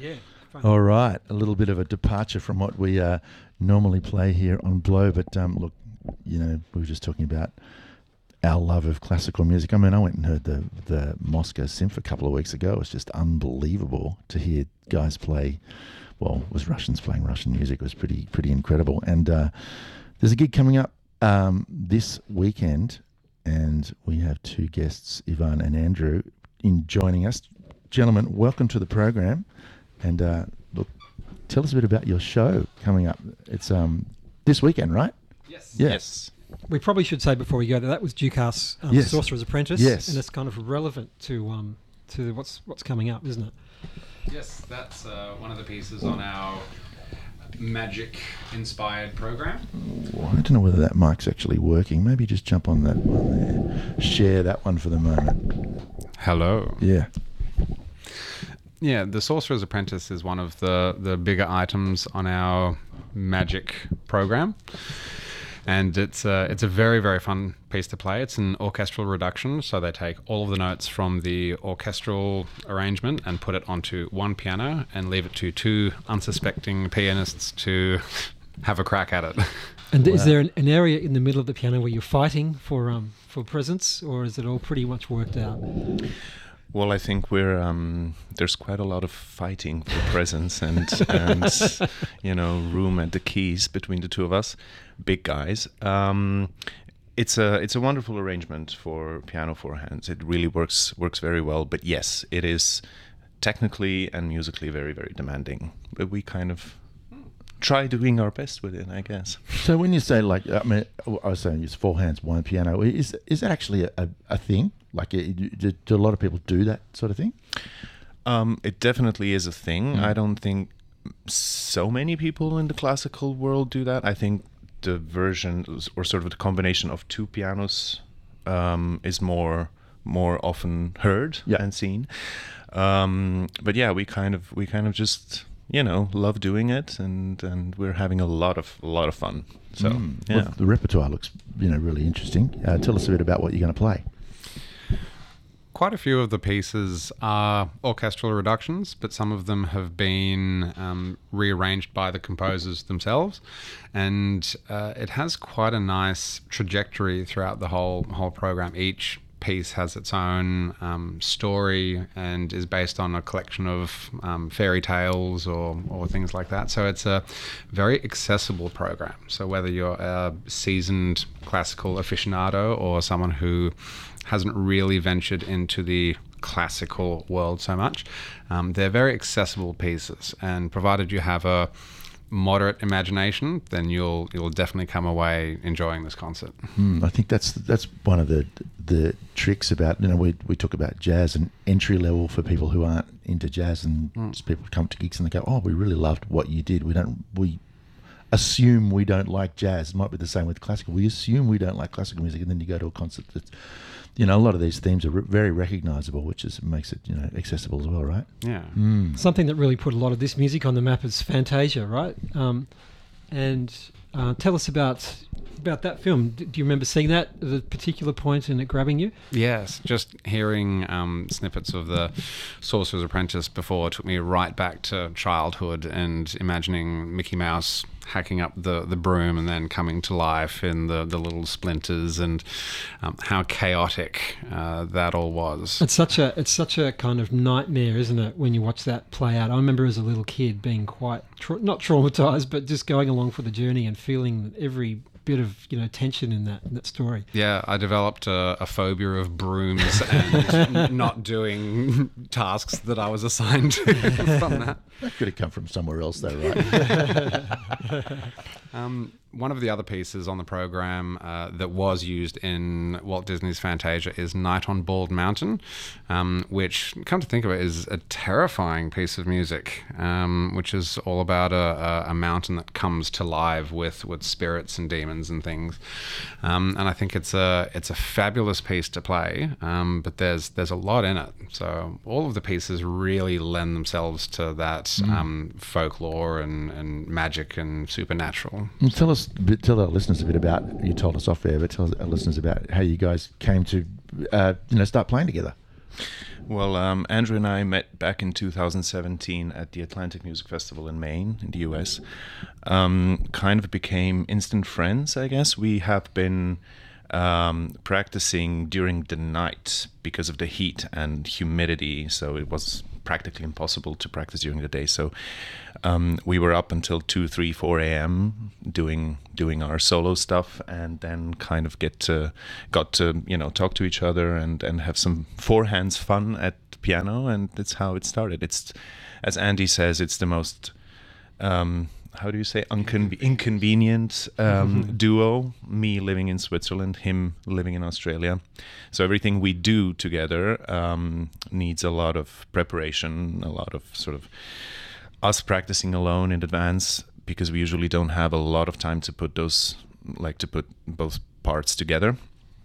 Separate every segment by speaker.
Speaker 1: Yeah. Funny.
Speaker 2: All right, a little bit of a departure from what we normally play here on Blow, but look, we were just talking about our love of classical music. I mean, I went and heard the Moscow Symphony a couple of weeks ago. It was just unbelievable to hear guys play. Well, it was Russians playing Russian music. It was pretty incredible. And there's a gig coming up this weekend, and we have two guests, Ivan and Andrew, joining us. Gentlemen, welcome to the program. And look, tell us a bit about your show coming up. It's this weekend, right? Yes.
Speaker 1: We probably should say before we go that was Dukas, Sorcerer's Apprentice.
Speaker 2: Yes.
Speaker 1: And it's kind of relevant to what's coming up, isn't it?
Speaker 3: Yes, that's one of the pieces on our magic-inspired program.
Speaker 2: Oh, I don't know whether that mic's actually working. Maybe just jump on that one there. Share that one for the moment.
Speaker 3: Hello.
Speaker 2: Yeah.
Speaker 3: Yeah, the Sorcerer's Apprentice is one of the bigger items on our magic program. And it's a very, very fun piece to play. It's an orchestral reduction, so they take all of the notes from the orchestral arrangement and put it onto one piano and leave it to two unsuspecting pianists to have a crack at it.
Speaker 1: And is there an area in the middle of the piano where you're fighting for presence, or is it all pretty much worked out?
Speaker 4: Well, I think there's quite a lot of fighting for presence and room at the keys between the two of us, big guys. It's a wonderful arrangement for piano four hands. It really works very well. But yes, it is technically and musically very, very demanding. But we kind of try doing our best with it, I guess.
Speaker 2: So when you say I was saying it's four hands, one piano. Is that actually a thing? Like, do a lot of people do that sort of thing?
Speaker 4: It definitely is a thing. I don't think so many people in the classical world do that. I think the version or sort of the combination of two pianos is more often heard and seen. But yeah, we kind of just love doing it, and we're having a lot of fun. So yeah,
Speaker 2: well, the repertoire looks really interesting. Tell us a bit about what you're going to play.
Speaker 3: Quite a few of the pieces are orchestral reductions, but some of them have been rearranged by the composers themselves, and it has quite a nice trajectory throughout the whole program. Each piece has its own story and is based on a collection of fairy tales or things like that. So it's a very accessible program. So whether you're a seasoned classical aficionado or someone who hasn't really ventured into the classical world so much, they're very accessible pieces. And provided you have a moderate imagination, then you'll definitely come away enjoying this concert.
Speaker 2: I think that's one of the tricks about we talk about jazz and entry level for people who aren't into jazz, and people come to gigs and they go, oh, we really loved what you did. We assume we don't like jazz. It might be the same with classical. We assume we don't like classical music, and then you go to a concert that's a lot of these themes are very recognizable, which makes it accessible as well, right?
Speaker 3: Yeah.
Speaker 1: Something that really put a lot of this music on the map is Fantasia, right? And tell us about that film. Do you remember seeing that at a particular point and it grabbing you?
Speaker 3: Yes, just hearing snippets of the Sorcerer's Apprentice before took me right back to childhood and imagining Mickey Mouse hacking up the broom and then coming to life in the little splinters, and how chaotic that all was.
Speaker 1: It's such a kind of nightmare, isn't it, when you watch that play out? I remember as a little kid being quite not traumatized, but just going along for the journey and feeling every bit of tension in that story.
Speaker 3: Yeah, I developed a phobia of brooms and not doing tasks that I was assigned to from that.
Speaker 2: That could have come from somewhere else though, right?
Speaker 3: One of the other pieces on the program that was used in Walt Disney's Fantasia is Night on Bald Mountain, which, come to think of it, is a terrifying piece of music, which is all about a mountain that comes to life with spirits and demons and things. And I think it's a fabulous piece to play, but there's a lot in it. So all of the pieces really lend themselves to that folklore and magic and supernatural.
Speaker 2: Tell our listeners a bit about, you told us off air, but tell our listeners about how you guys came to start playing together.
Speaker 4: Well, Andrew and I met back in 2017 at the Atlantic Music Festival in Maine, in the US. Kind of became instant friends, I guess. We have been practicing during the night because of the heat and humidity, so it was practically impossible to practice during the day. So we were up until 2, 3, 4 a.m. doing our solo stuff, and then kind of got to talk to each other and have some four-hands fun at the piano, and that's how it started. It's, as Andy says, it's the most how do you say, inconvenient duo, me living in Switzerland, him living in Australia. So everything we do together needs a lot of preparation, a lot of sort of us practicing alone in advance, because we usually don't have a lot of time to put both parts together.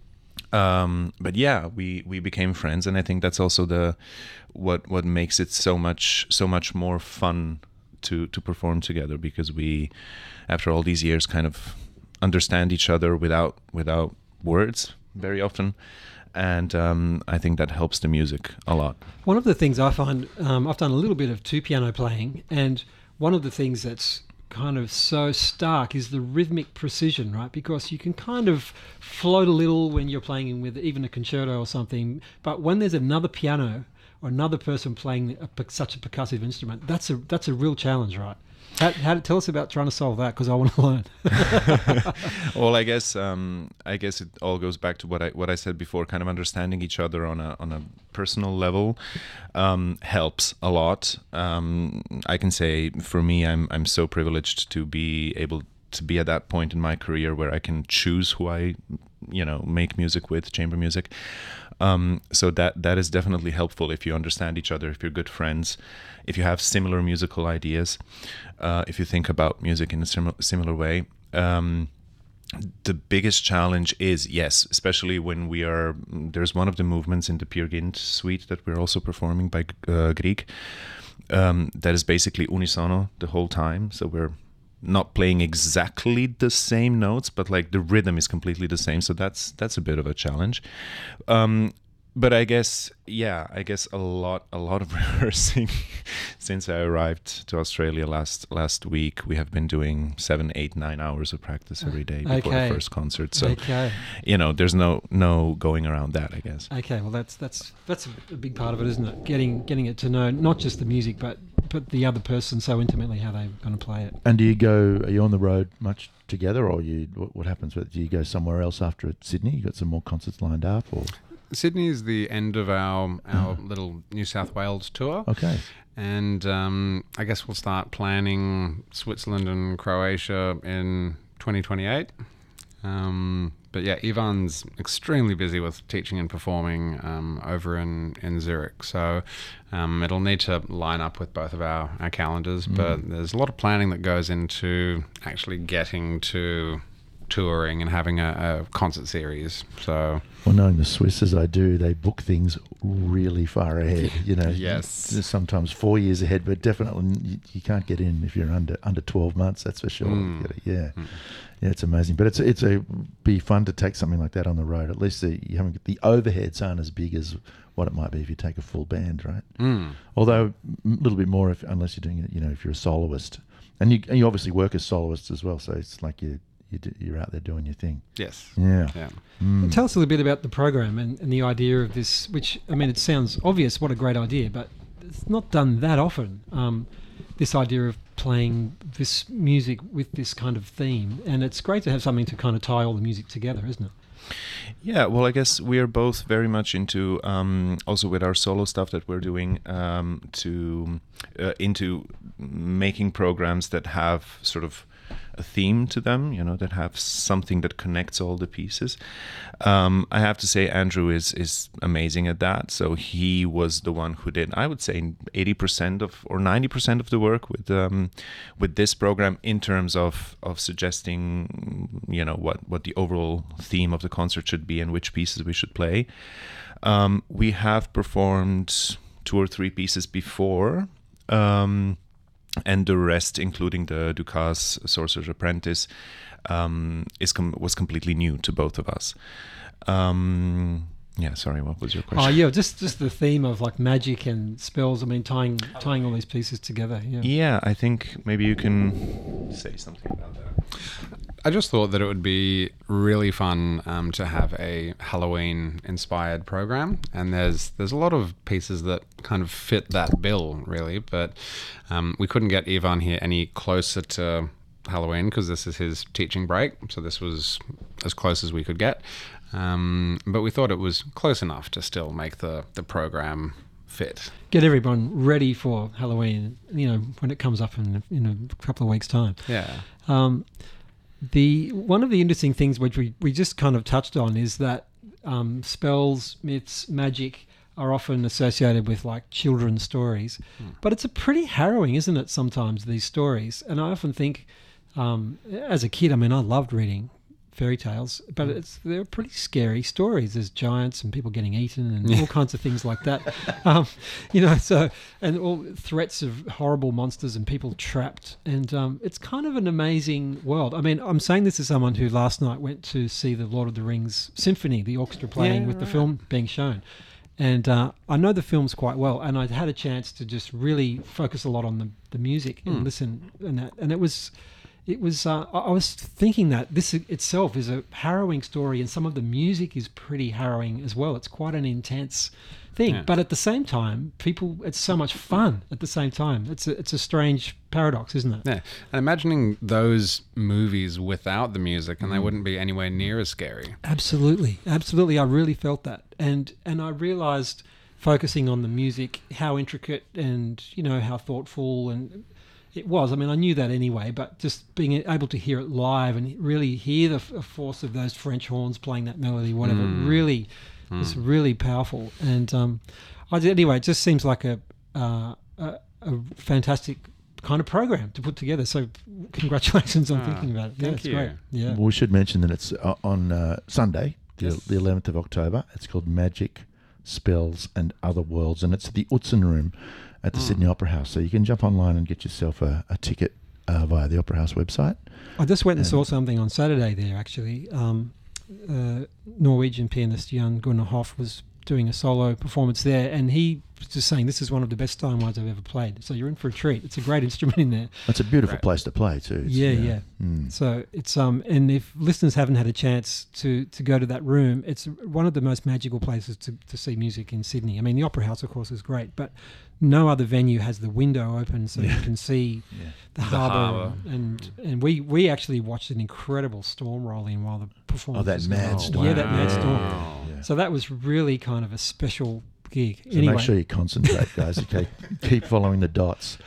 Speaker 4: But yeah, we became friends, and I think that's also what makes it so much more fun to perform together, because we, after all these years, kind of understand each other without words very often, and I think that helps the music a lot.
Speaker 1: One of the things I find, I've done a little bit of two piano playing, and one of the things that's kind of so stark is the rhythmic precision, right? Because you can kind of float a little when you're playing with even a concerto or something, but when there's another piano or another person playing such a percussive instrument, that's a real challenge, right? Tell us about trying to solve that, because I want to learn.
Speaker 4: Well, I guess it all goes back to what I said before. Kind of understanding each other on a personal level helps a lot. I can say for me, I'm so privileged to be able to be at that point in my career where I can choose who I make music with, chamber music. So that is definitely helpful if you understand each other, if you're good friends, if you have similar musical ideas, if you think about music in a similar way. The biggest challenge is, yes, especially when there's one of the movements in the Peer Gynt suite that we're also performing by Grieg, that is basically unisono the whole time. So we're not playing exactly the same notes, but like the rhythm is completely the same. So that's a bit of a challenge. But I guess a lot of rehearsing. Since I arrived to Australia last week, we have been doing 7, 8, 9 hours of practice every day before the first concert. So there's no going around that, I guess.
Speaker 1: Okay, well that's a big part of it, isn't it? Getting it to know not just the music, but the other person so intimately, how they're going to play it.
Speaker 2: And are you on the road much together, or what happens with? Do you go somewhere else after Sydney? You got some more concerts lined up, or?
Speaker 3: Sydney is the end of our little New South Wales tour.
Speaker 2: Okay.
Speaker 3: And I guess we'll start planning Switzerland and Croatia in 2028. But yeah, Ivan's extremely busy with teaching and performing over in Zurich. So it'll need to line up with both of our calendars. But there's a lot of planning that goes into actually getting to touring and having a concert series. So,
Speaker 2: well, knowing the Swiss as I do, they book things really far ahead.
Speaker 3: Yes,
Speaker 2: sometimes 4 years ahead, but definitely you can't get in if you're under 12 months. That's for sure. Yeah, it's amazing. But it's be fun to take something like that on the road. At least the overheads aren't as big as what it might be if you take a full band, right? Although a little bit more unless you're doing it. If you're a soloist, and you obviously work as soloists as well. So it's like you're out there doing your thing.
Speaker 3: Yes.
Speaker 2: Yeah.
Speaker 1: Tell us a little bit about the program and the idea of this, which, I mean, it sounds obvious, what a great idea, but it's not done that often, this idea of playing this music with this kind of theme. And it's great to have something to kind of tie all the music together, isn't it?
Speaker 4: Yeah, well, I guess we are both very much into, also with our solo stuff that we're doing, into making programs that have sort of a theme to them, that have something that connects all the pieces. I have to say Andrew is amazing at that. So he was the one who did, I would say, 80% or 90% of the work with this program in terms of suggesting, what the overall theme of the concert should be and which pieces we should play. We have performed 2 or 3 pieces before, and the rest, including the Dukas Sorcerer's Apprentice, was completely new to both of us. Yeah, sorry, what was your question?
Speaker 1: Oh yeah, just the theme of like magic and spells. I mean, tying all these pieces together. Yeah.
Speaker 4: Yeah, I think maybe you can say something about that.
Speaker 3: I just thought that it would be really fun to have a Halloween-inspired program, and there's a lot of pieces that kind of fit that bill, really. But we couldn't get Ivan here any closer to Halloween because this is his teaching break, so this was as close as we could get. But we thought it was close enough to still make the program fit.
Speaker 1: Get everyone ready for Halloween. You know, when it comes up in a couple of weeks' time.
Speaker 3: Yeah.
Speaker 1: One of the interesting things which we just kind of touched on is that spells, myths, magic are often associated with like children's stories, but it's a pretty harrowing, isn't it? Sometimes these stories, and I often think, as a kid, I mean, I loved reading fairy tales, but they're pretty scary stories. There's giants and people getting eaten and all kinds of things like that. So and all threats of horrible monsters and people trapped, and it's kind of an amazing world. I mean, I'm saying this as someone who last night went to see the Lord of the Rings symphony, the orchestra playing with the film being shown. And I know the films quite well, and I had a chance to just really focus a lot on the music and listen, and it was I was thinking that this itself is a harrowing story, and some of the music is pretty harrowing as well. It's quite an intense thing, but at the same time, it's so much fun at the same time. It's a strange paradox, isn't it?
Speaker 3: Yeah, and imagining those movies without the music, and they wouldn't be anywhere near as scary.
Speaker 1: Absolutely. I really felt that, and I realised, focusing on the music, how intricate and how thoughtful and it was. I mean, I knew that anyway, but just being able to hear it live and really hear the force of those French horns playing that melody, whatever, really was really powerful. And anyway, it just seems like a fantastic kind of program to put together. So congratulations on thinking about it. Yeah,
Speaker 3: thank
Speaker 1: it's
Speaker 3: you.
Speaker 1: great. Yeah.
Speaker 2: We should mention that it's on Sunday, the 11th of October. It's called Magic, Spells and Other Worlds, and it's at the Utzon Room at the Sydney Opera House. So you can jump online and get yourself a ticket via the Opera House website.
Speaker 1: I just went and saw something on Saturday there, actually. Norwegian pianist Jan Gunnar Hoff was doing a solo performance there, and he was just saying this is one of the best Steinways I've ever played. So you're in for a treat. It's a great instrument in there.
Speaker 2: It's a beautiful place to play too.
Speaker 1: So it's and if listeners haven't had a chance to go to that room, it's one of the most magical places to see music in Sydney. I mean, the Opera House, of course, is great, but no other venue has the window open so you can see the harbour. And we actually watched an incredible storm roll in while the performance
Speaker 2: was going on.
Speaker 1: Yeah, that mad storm.
Speaker 2: Yeah.
Speaker 1: So that was really kind of a special gig.
Speaker 2: So make sure you concentrate, guys. Okay, keep following the dots.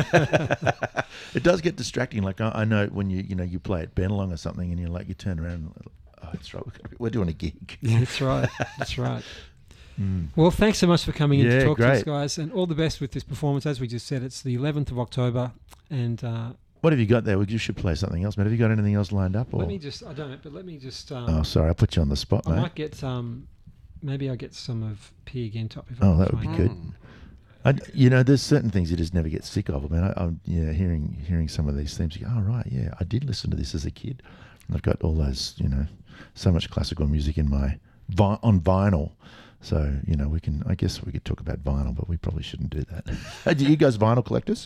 Speaker 2: It does get distracting. Like I know when you play at Bennelong or something, and you turn around and that's right, we're doing a gig.
Speaker 1: Yeah, that's right. That's right. Well, thanks so much for coming in to talk to us, guys, and all the best with this performance. As we just said, it's the 11th of October, and
Speaker 2: what have you got there? Well, you should play something else, mate. Have you got anything else lined up? Or?
Speaker 1: Let me just
Speaker 2: sorry, I put you on the spot, mate.
Speaker 1: I might get maybe I'll get some of Peer Gentop.
Speaker 2: That would be good. There's certain things you just never get sick of. I mean, I'm hearing some of these themes. You go, I did listen to this as a kid. And I've got all those, so much classical music in my on vinyl. So, I guess we could talk about vinyl, but we probably shouldn't do that. Do you guys vinyl collectors?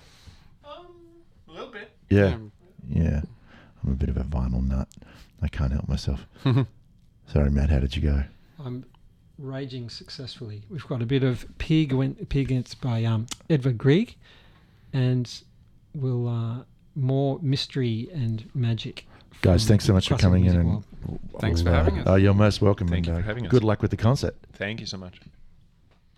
Speaker 4: A little bit.
Speaker 2: Yeah. I'm a bit of a vinyl nut. I can't help myself. Sorry, Matt, how did you go?
Speaker 1: I'm raging successfully. We've got a bit of Pig by Edvard Grieg, and more mystery and magic.
Speaker 2: Guys, thanks so much for coming in.
Speaker 3: Thanks for having us.
Speaker 2: You're most welcome.
Speaker 4: Thank you for having us.
Speaker 2: Good luck with the concert.
Speaker 4: Thank you so much.